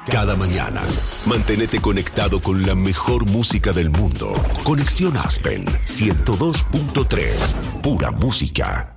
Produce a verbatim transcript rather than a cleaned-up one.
Cada mañana, manténete conectado con la mejor música del mundo. Conexión Aspen ciento dos punto tres. Pura música.